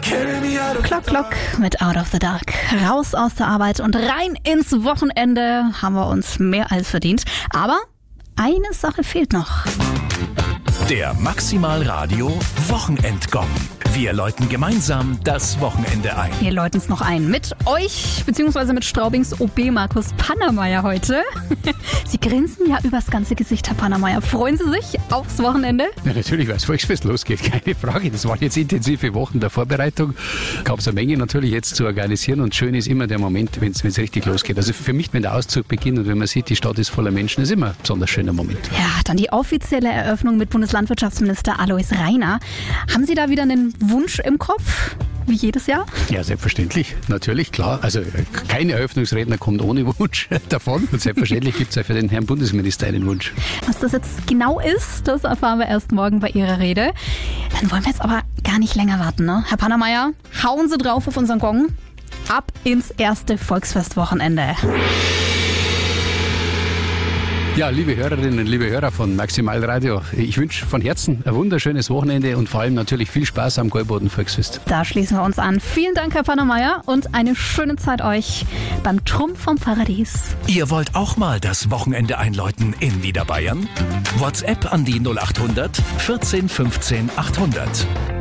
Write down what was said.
Clock, Clock mit Out of the Dark. Raus aus der Arbeit und rein ins Wochenende haben wir uns mehr als verdient. Aber eine Sache fehlt noch. Der Maximal Radio Wochenendgong. Wir läuten gemeinsam das Wochenende ein. Wir läuten es noch ein mit euch, beziehungsweise mit Straubings OB Markus Pannermeier heute. Sie grinsen ja übers ganze Gesicht, Herr Pannermeier. Freuen Sie sich aufs Wochenende? Ja, natürlich, weil das Volksfest losgeht, keine Frage. Das waren jetzt intensive Wochen der Vorbereitung. Gab es eine Menge natürlich jetzt zu organisieren und schön ist immer der Moment, wenn es richtig losgeht. Also für mich, wenn der Auszug beginnt und wenn man sieht, die Stadt ist voller Menschen, ist immer ein besonders schöner Moment. Ja, dann die offizielle Eröffnung mit Bundeslandwirtschaftsminister Alois Rainer. Haben Sie da wieder einen Wunsch im Kopf, wie jedes Jahr? Ja, selbstverständlich, natürlich, klar. Also kein Eröffnungsredner kommt ohne Wunsch davon. Und selbstverständlich gibt es auch für den Herrn Bundesminister einen Wunsch. Was das jetzt genau ist, das erfahren wir erst morgen bei Ihrer Rede. Dann wollen wir jetzt aber gar nicht länger warten, ne? Herr Pannermeier, hauen Sie drauf auf unseren Gong. Ab ins erste Volksfestwochenende. Ja, liebe Hörerinnen und liebe Hörer von Maximal Radio, ich wünsche von Herzen ein wunderschönes Wochenende und vor allem natürlich viel Spaß am Gäuboden Volksfest. Da schließen wir uns an. Vielen Dank, Herr Pannermeier, und eine schöne Zeit euch beim Trumpf vom Paradies. Ihr wollt auch mal das Wochenende einläuten in Niederbayern? WhatsApp an die 0800 14 15 800.